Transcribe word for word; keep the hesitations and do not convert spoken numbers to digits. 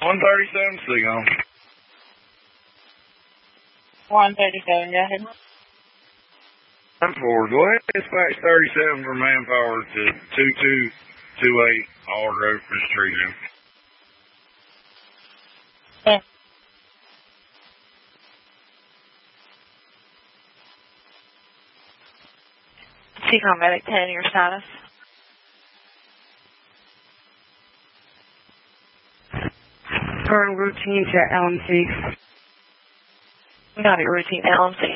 one thirty-seven, Seagull. one thirty-seven, go ahead. ten four, go ahead and dispatch thirty-seven for manpower to two two two eight Hall Road for the street. Okay. Seagull Medic ten, your status. Current routine to L M C. Got it, routine L M C.